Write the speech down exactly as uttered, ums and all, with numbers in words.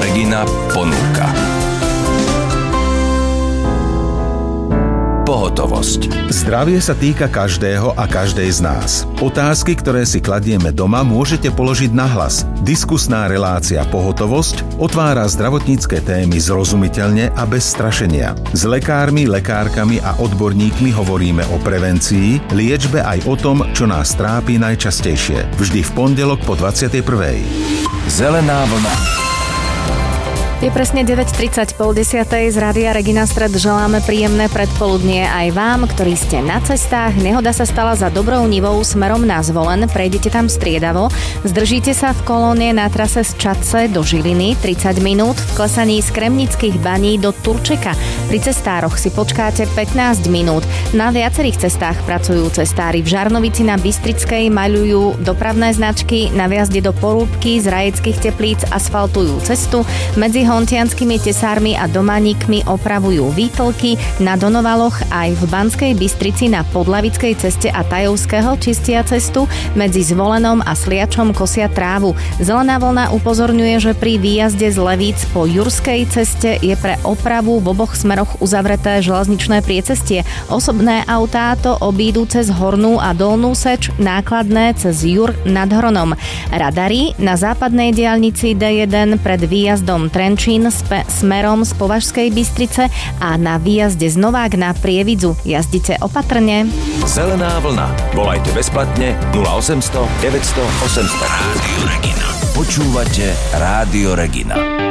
Regina ponúka pohotovosť. Zdravie sa týka každého a každej z nás. Otázky, ktoré si kladieme doma, môžete položiť nahlas. Diskusná relácia Pohotovosť otvára zdravotnícke témy zrozumiteľne a bez strašenia. S lekármi, lekárkami a odborníkmi hovoríme o prevencii, liečbe aj o tom, čo nás trápi najčastejšie. Vždy v pondelok po dvadsiatej prvej. Zelená vlna. Je presne deväť tridsať, pol desiatej z Rádia Regina Stred. Želáme príjemné predpoludnie aj vám, ktorí ste na cestách. Nehoda sa stala za Dobrou Nivou smerom na Zvolen. Prejdete tam striedavo. Zdržíte sa v kolóne na trase z Čadce do Žiliny tridsať minút. V klesaní z Kremnických baní do Turčeka. Pri cestároch si počkáte pätnásť minút. Na viacerých cestách pracujú cestári. V Žarnovici na Bystrickej maľujú dopravné značky. Na viazde do Porúbky z Rajeckých Teplíc asfaltujú cestu. Medzi hontianskými tesármi a domaníkmi opravujú výtlky, na Donovaloch aj v Banskej Bystrici na Podlavickej ceste a Tajovského čistia cestu, medzi Zvolenom a Sliačom kosia trávu. Zelená vlna upozorňuje, že pri výjazde z Levíc po Jurskej ceste je pre opravu v oboch smeroch uzavreté železničné priecestie. Osobné autá to obídu cez Hornú a Dolnú Seč, nákladné cez Jur nad Hronom. Radary na západnej diaľnici dé jeden pred výjazdom Trenčín Spe- smerom z Považskej Bystrice a na výjazde z Novák na Prievidzu. Jazdite opatrne. Zelená vlna. Volajte bezplatne nula osemsto deväťsto osemsto. Rádio Regina. Počúvate Rádio Regina.